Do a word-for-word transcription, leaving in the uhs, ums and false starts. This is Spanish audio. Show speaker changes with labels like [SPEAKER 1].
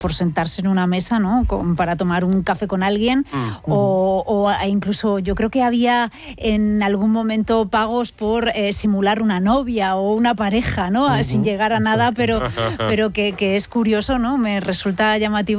[SPEAKER 1] por sentarse en una mesa, ¿no? Con, para tomar un café con alguien, mm. o, o incluso yo creo que había en algún momento pagos por eh, simular una novia o una pareja, ¿no? Uh-huh. Sin llegar a nada, pero, pero que, que es curioso, ¿no? Me resulta llamativo